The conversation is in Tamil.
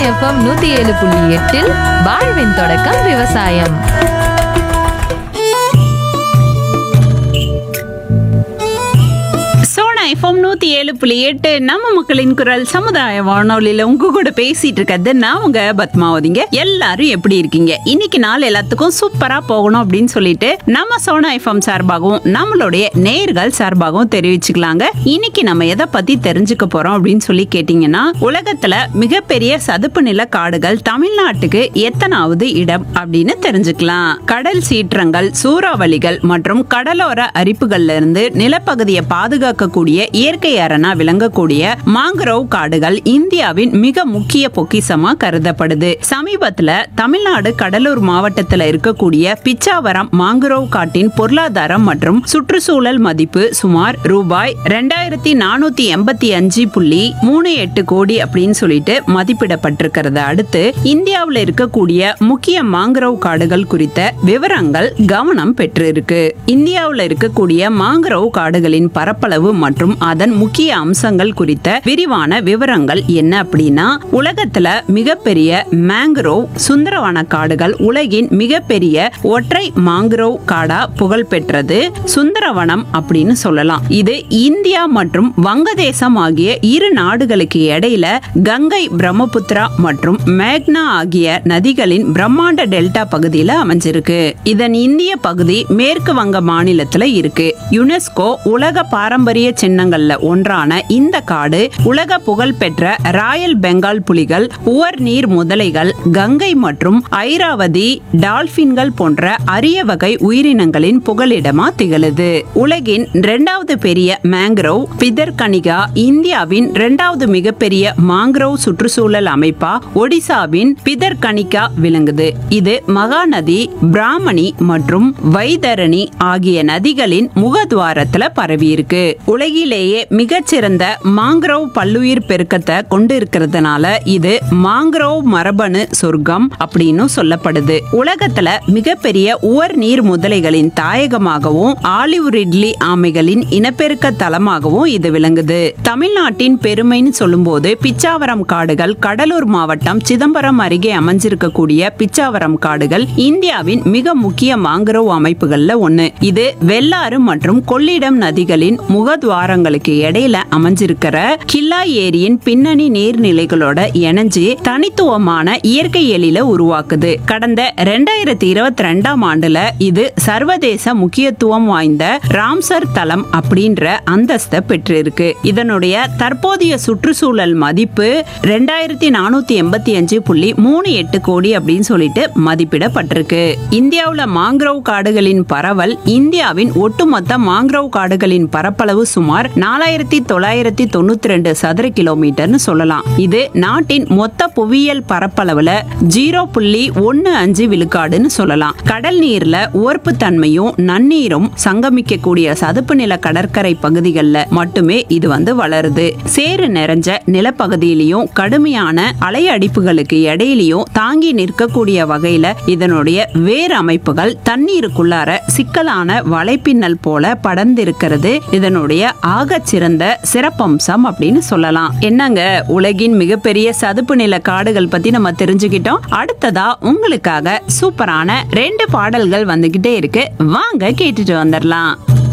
எஃப்எம் 107.8 வாழ்வின் தொடக்கம் விவசாயம். எஃப்எம் 107.8 நம்ம மக்களின் குரல் சமுதாய வானொலியில உங்க கூட பேசிட்டு இருக்கிறது நான் உங்க பத்மாவதிங்க. எல்லாரும் எப்படி இருக்கீங்க? இன்னைக்கு நாள் எல்லாத்துக்கும் சூப்பரா போகணும் அப்படின்னு சொல்லிட்டு நம்ம சோனா எஃப்எம் சார்பாகவும் நம்மளுடைய நேயர்கள் சார்பாகவும் தெரிவிச்சுக்கலாங்க. இன்னைக்கு நம்ம எதை பத்தி தெரிஞ்சுக்க போறோம் அப்படின்னு சொல்லி கேட்டீங்கன்னா, உலகத்துல மிகப்பெரிய சதுப்பு நில காடுகள் தமிழ்நாட்டுக்கு எத்தனாவது இடம் அப்படின்னு தெரிஞ்சுக்கலாம். கடல் சீற்றங்கள், சூறாவளிகள் மற்றும் கடலோர அரிப்புகள்ல இருந்து நிலப்பகுதியை பாதுகாக்கக்கூடிய இயற்கை அரணா விளங்கக்கூடிய மாங்கரோவ் காடுகள் இந்தியாவின் மிக முக்கிய பொக்கிஷமா கருதப்படுது. சமீபத்துல தமிழ்நாடு கடலூர் மாவட்டத்துல இருக்கக்கூடிய பிச்சாவரம் மாங்கரோவ் காட்டின் பொருளாதாரம் மற்றும் சுற்றுச்சூழல் மதிப்பு சுமார் ரூபாய் 2485.38 கோடி அப்படின்னு சொல்லிட்டு மதிப்பிடப்பட்டிருக்கிறத அடுத்து இந்தியாவில் இருக்கக்கூடிய முக்கிய மாங்கரோவ் காடுகள் குறித்த விவரங்கள் கவனம் பெற்றிருக்கு. இந்தியாவில் இருக்கக்கூடிய மாங்கரோவ் காடுகளின் பரப்பளவு மற்றும் அதன் முக்கிய அம்சங்கள் குறித்த விரிவான விவரங்கள் என்ன அப்படின்னா, உலகத்துல மிகப்பெரிய மேங்க்ரோவ் சுந்தரவன காடுகள் உலகின் மிகப்பெரிய ஒற்றை மாங்க்ரோவ் காடா புகழ் பெற்றது சுந்தரவனம் அப்படின்னு சொல்லலாம். இது இந்தியா மற்றும் வங்கதேசம் ஆகிய இரு நாடுகளுக்கு இடையில கங்கை, பிரம்மபுத்திரா மற்றும் மேக்னா ஆகிய நதிகளின் பிரம்மாண்ட டெல்டா பகுதியில அமைஞ்சிருக்கு. இதன் இந்திய பகுதி மேற்கு வங்க மாநிலத்துல இருக்கு. யுனெஸ்கோ உலக பாரம்பரிய சின்னங்கள்ல ஒன்றான இந்த காடு உலக புகழ் பெற்ற ராயல் பெங்கால் புலிகள், உவர் நீர் முதலைகள், கங்கை மற்றும் ஐராவதி டால்பின்கள் போன்ற அரிய வகை உயிரினங்களின் புகலிடமா திகழுது. உலகின் 2வது பெரிய மேங்க்ரோவ் பிதர்கனிகா இந்தியாவின் 2வது மிகப்பெரிய மாங்க்ரோவ் சுற்றுச்சூழல் அமைப்பா ஒடிசாவின் பிதர்கனிகா விளங்குது. இது மகாநதி, பிராமணி மற்றும் வைதரணி ஆகிய நதிகளின் முகத்வாரத்துல பரவி இருக்கு. உலகிலேயே மிகச்சிறந்த மாங்க்ரோவ் பல்லுயிர் பெருக்கத்தை கொண்டு இருக்கிறதுனால இது மாங்க்ரோவ் மரபணு சொர்க்கம் அப்படின்னு சொல்லப்படுது. உலகத்துல மிகப்பெரிய உவர் நீர் முதலைகளின் தாயகமாகவும் ஆலிவ் ரிட்லி ஆமைகளின் இனப்பெருக்க தலமாகவும் இது விளங்குது. தமிழ்நாட்டின் பெருமைன்னு சொல்லும்போது பிச்சாவரம் காடுகள் கடலூர் மாவட்டம் சிதம்பரம் அருகே அமைஞ்சிருக்கக்கூடிய பிச்சாவரம் காடுகள் இந்தியாவின் மிக முக்கிய மாங்க்ரோவ் அமைப்புகள்ல ஒண்ணு. இது வெள்ளாறு மற்றும் கொள்ளிடம் நதிகளின் முகத்வாரங்களுக்கு இடையில அமைஞ்சிருக்கிற கில்லா ஏரியின் பின்னணி நீர்நிலைகளோட இணைஞ்சு தனித்துவமான இயற்கை எழில உருவாக்குது. கடந்த 2022 ஆண்டுல இது சர்வதேச முக்கியத்துவம் வாய்ந்த ராம்சர் தலம் அப்படின்ற அந்தஸ்தை பெற்றிருக்கு. இதனுடைய தற்போதைய சுற்றுச்சூழல் மதிப்பு 2485.38 கோடி அப்படின்னு சொல்லிட்டு மதிப்பிடப்பட்டிருக்கு. இந்தியாவுல மாங்க்ரோவ் காடுகளின் பரவல் இந்தியாவின் ஒட்டுமொத்த மாங்க்ரோவ் காடுகளின் பரப்பளவு சுமார் 4992 சதுர கிலோமீட்டர்னு சொல்லலாம். இது நாட்டின் மொத்த புவியியல் பரப்பளவுல 0.15 விழுக்காடுன்னு சொல்லலாம். கடல் நீர்ல உவர்ப்பு தன்மையும் நன்னீரும் சங்கமிக்கக்கூடிய சதுப்பு நில கடற்கரை பகுதிகளில் மட்டுமே இது வளருது. சேறு நிறைஞ்ச நிலப்பகுதியிலையும் கடுமையான அலையடிப்புகளுக்கு இடையிலையும் தாங்கி நிற்கக்கூடிய வகையில இதனுடைய வேர் அமைப்புகள் தண்ணீருக்குள்ளார சிக்கலான வலைப்பின்னல் போல படர்ந்திருக்கிறது இதனுடைய ஆகச் சிறந்த சிறப்பம்சம் அப்படின்னு சொல்லலாம். என்னங்க, உலகின் மிகப்பெரிய சதுப்பு நில காடுகள் பத்தி நம்ம தெரிஞ்சுக்கிட்டோம். அடுத்ததா உங்களுக்காக சூப்பரான 2 பாடல்கள் வந்துகிட்டே இருக்கு. வாங்க கேட்டுட்டு வந்துடலாம்.